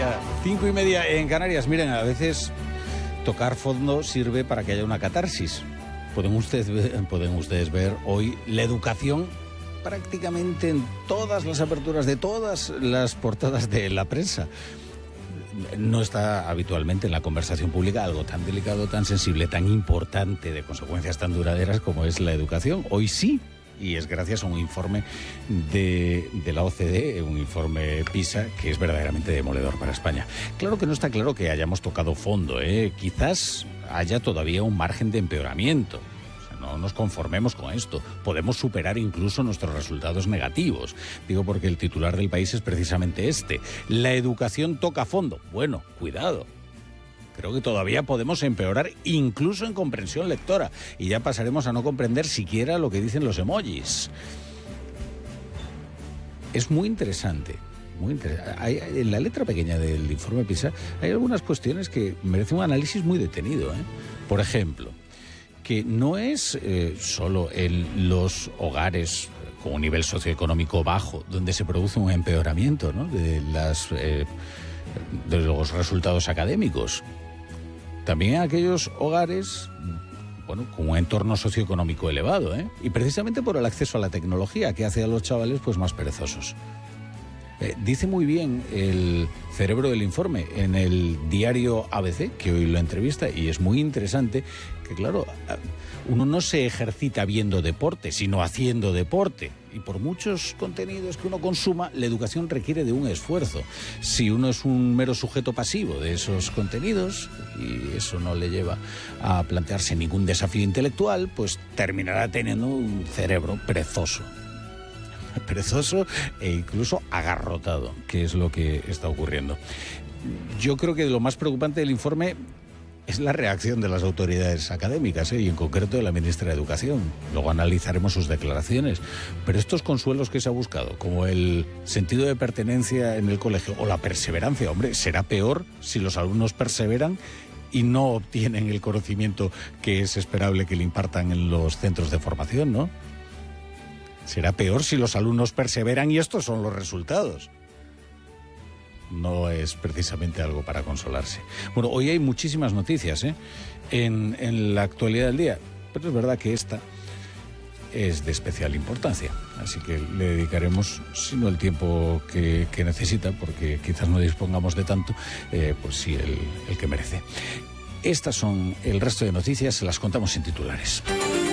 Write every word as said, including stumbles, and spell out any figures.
media, cinco y media en Canarias. Miren, a veces tocar fondo sirve para que haya una catarsis. Pueden ustedes, pueden ustedes ver hoy la educación prácticamente en todas las aperturas de todas las portadas de la prensa. No está habitualmente en la conversación pública algo tan delicado, tan sensible, tan importante, de consecuencias tan duraderas como es la educación. Hoy sí. Y es gracias a un informe de, de la O C D E, un informe PISA, que es verdaderamente demoledor para España. Claro que no está claro que hayamos tocado fondo, ¿eh? Quizás haya todavía un margen de empeoramiento. O sea, no nos conformemos con esto. Podemos superar incluso nuestros resultados negativos. Digo porque el titular del País es precisamente este. La educación toca fondo. Bueno, cuidado. Creo que todavía podemos empeorar, incluso en comprensión lectora. Y ya pasaremos a no comprender siquiera lo que dicen los emojis. Es muy interesante. Muy interesante. Hay, en la letra pequeña del informe PISA hay algunas cuestiones que merecen un análisis muy detenido, ¿eh? Por ejemplo, que no es eh, solo en los hogares con un nivel socioeconómico bajo donde se produce un empeoramiento, ¿no?, de, las, eh, de los resultados académicos. También en aquellos hogares, bueno, con un entorno socioeconómico elevado, ¿eh? Y precisamente por el acceso a la tecnología, que hace a los chavales pues más perezosos. Eh, dice muy bien el cerebro del informe en el diario A B C, que hoy lo entrevista, y es muy interesante que, claro, uno no se ejercita viendo deporte, sino haciendo deporte. Y por muchos contenidos que uno consuma, la educación requiere de un esfuerzo. Si uno es un mero sujeto pasivo de esos contenidos, y eso no le lleva a plantearse ningún desafío intelectual, pues terminará teniendo un cerebro perezoso. Perezoso e incluso agarrotado, que es lo que está ocurriendo. Yo creo que lo más preocupante del informe es la reacción de las autoridades académicas, ¿eh? Y en concreto de la ministra de Educación. Luego analizaremos sus declaraciones. Pero estos consuelos que se ha buscado, como el sentido de pertenencia en el colegio o la perseverancia, hombre, será peor si los alumnos perseveran y no obtienen el conocimiento que es esperable que le impartan en los centros de formación, ¿no? Será peor si los alumnos perseveran y estos son los resultados. No es precisamente algo para consolarse. Bueno, hoy hay muchísimas noticias, ¿eh? en, en la actualidad del día, pero es verdad que esta es de especial importancia. Así que le dedicaremos, si no el tiempo que, que necesita, porque quizás no dispongamos de tanto, eh, pues sí, el, el que merece. Estas son el resto de noticias, se las contamos en titulares.